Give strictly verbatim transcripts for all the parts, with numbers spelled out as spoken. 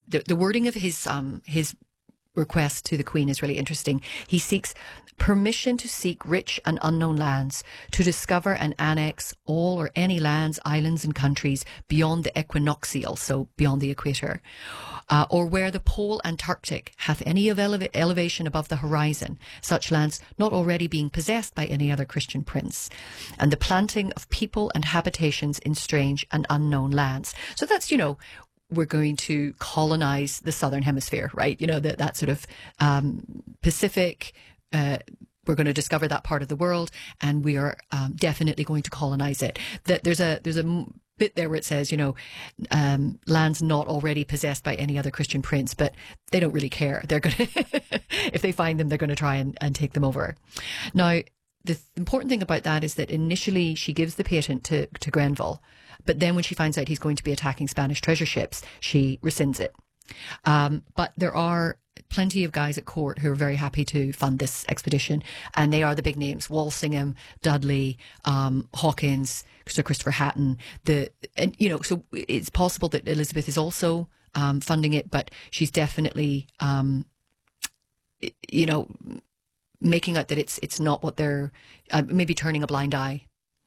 the, the wording of his um his request to the Queen is really interesting. He seeks permission to seek rich and unknown lands, to discover and annex all or any lands, islands and countries beyond the equinoxial, so beyond the equator, uh, or where the pole Antarctic hath any of eleva- elevation above the horizon, such lands not already being possessed by any other Christian prince, and the planting of people and habitations in strange and unknown lands. So that's, you know, we're going to colonize the southern hemisphere, right? You know, that, that sort of um, Pacific, uh, we're going to discover that part of the world, and we are um, definitely going to colonize it. That there's a there's a bit there where it says, you know, um, lands not already possessed by any other Christian prince, but they don't really care. They're going to, if they find them, they're going to try and, and take them over. Now, the th- important thing about that is that initially she gives the patent to, to Grenville, but then when she finds out he's going to be attacking Spanish treasure ships, she rescinds it. Um, but there are plenty of guys at court who are very happy to fund this expedition, and they are the big names: Walsingham, Dudley, um, Hawkins, Sir Christopher Hatton. The and you know, so it's possible that Elizabeth is also um, funding it, but she's definitely, um, you know, making out that it's it's not what they're uh, maybe turning a blind eye.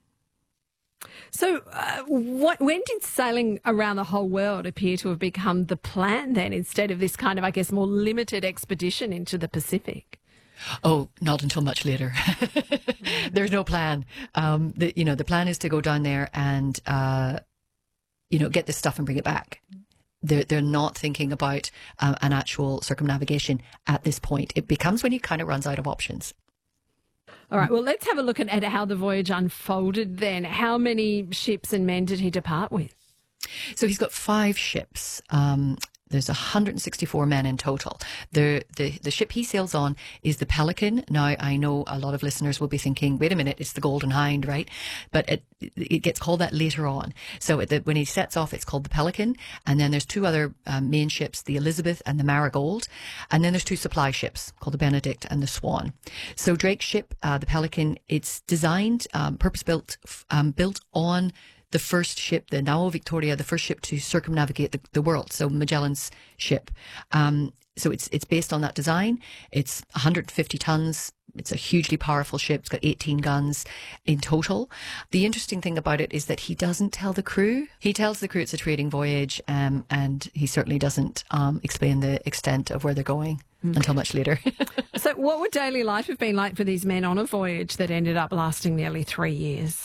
So uh, what, when did sailing around the whole world appear to have become the plan then, instead of this kind of, I guess, more limited expedition into the Pacific? Oh, not until much later. There's no plan. Um, the, you know, the plan is to go down there and, uh, you know, get this stuff and bring it back. They're, they're not thinking about uh, an actual circumnavigation at this point. It becomes when he kind of runs out of options. All right, well, let's have a look at, at how the voyage unfolded then. How many ships and men did he depart with? So he's got five ships. Um, there's one hundred sixty-four men in total. The, the the ship he sails on is the Pelican. Now, I know a lot of listeners will be thinking, wait a minute, it's the Golden Hind, right? But it, it gets called that later on. So at the, when he sets off, it's called the Pelican. And then there's two other um, main ships, the Elizabeth and the Marigold. And then there's two supply ships called the Benedict and the Swan. So Drake's ship, uh, the Pelican, it's designed, um, purpose-built, um, built on the first ship, the Nao Victoria, the first ship to circumnavigate the, the world. So Magellan's ship. Um, so it's it's based on that design. It's one hundred fifty tons. It's a hugely powerful ship. It's got eighteen guns in total. The interesting thing about it is that he doesn't tell the crew. He tells the crew it's a trading voyage, um, and he certainly doesn't um, explain the extent of where they're going okay. until much later. So what would daily life have been like for these men on a voyage that ended up lasting nearly three years?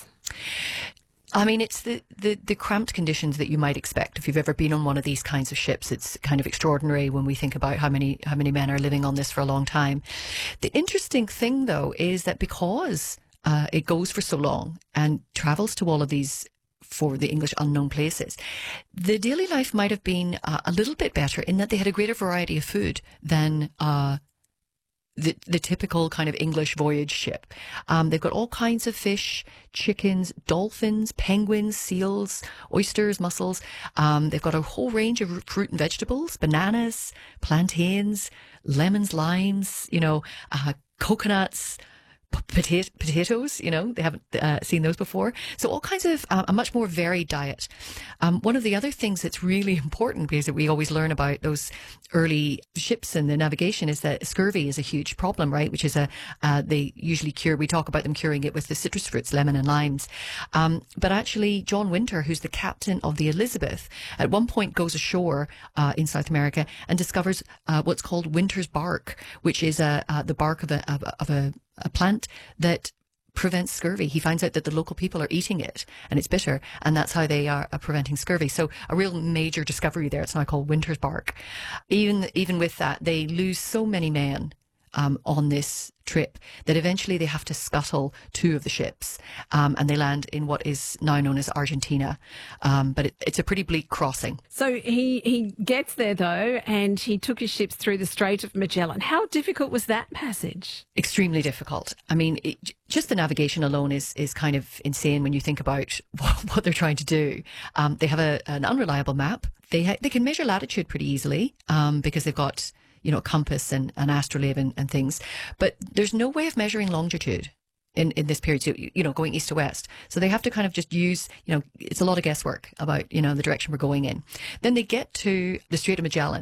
I mean, it's the, the, the cramped conditions that you might expect if you've ever been on one of these kinds of ships. It's kind of extraordinary when we think about how many how many men are living on this for a long time. The interesting thing, though, is that because uh, it goes for so long and travels to all of these for the English unknown places, the daily life might have been uh, a little bit better in that they had a greater variety of food than uh The, the typical kind of English voyage ship. Um, they've got all kinds of fish, chickens, dolphins, penguins, seals, oysters, mussels. Um, they've got a whole range of fruit and vegetables, bananas, plantains, lemons, limes, you know, uh, coconuts, Potato, potatoes, you know, they haven't uh, seen those before. So all kinds of uh, a much more varied diet. Um, one of the other things that's really important, because we always learn about those early ships and the navigation, is that scurvy is a huge problem, right? Which is a, uh, they usually cure, we talk about them curing it with the citrus fruits, lemon and limes. Um, but actually, John Winter, who's the captain of the Elizabeth, at one point goes ashore uh, in South America and discovers uh, what's called Winter's bark, which is a, uh, the bark of a, of a, of a a plant that prevents scurvy. He finds out that the local people are eating it and it's bitter, and that's how they are preventing scurvy. So a real major discovery there. It's now called Winter's bark. Even even with that, they lose so many men um, on this trip that eventually they have to scuttle two of the ships, um, and they land in what is now known as Argentina. Um, but it, it's a pretty bleak crossing. So he, he gets there, though, and he took his ships through the Strait of Magellan. How difficult was that passage? Extremely difficult. I mean, it, just the navigation alone is is kind of insane when you think about what, what they're trying to do. Um, they have a, an unreliable map. They ha- they can measure latitude pretty easily um, because they've got, you know, compass and an astrolabe and, and things. But there's no way of measuring longitude in, in this period, so, you know, going east to west. So they have to kind of just use, you know, it's a lot of guesswork about, you know, the direction we're going in. Then they get to the Strait of Magellan.